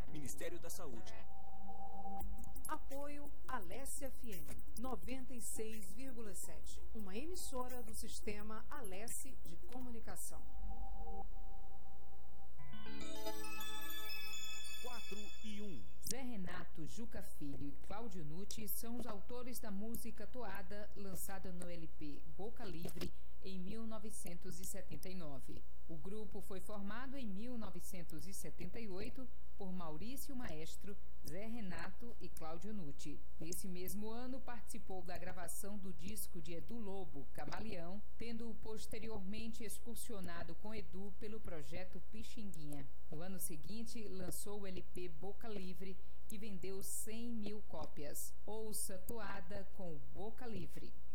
Ministério da Saúde. Apoio Alesse FM 96,7, uma emissora do sistema Alesse de Comunicação. 4-1. Zé Renato, Juca Filho e Cláudio Nucci são os autores da música Toada, lançada no LP Boca Livre em 1979. O grupo foi formado em 1978 por Maurício Maestro, Zé Renato e Cláudio Nucci. Nesse mesmo ano, participou da gravação do disco de Edu Lobo, Camaleão, tendo posteriormente excursionado com Edu pelo projeto Pixinguinha. No ano seguinte, lançou o LP Boca Livre, que vendeu 100 mil cópias. Ouça Toada com Boca Livre.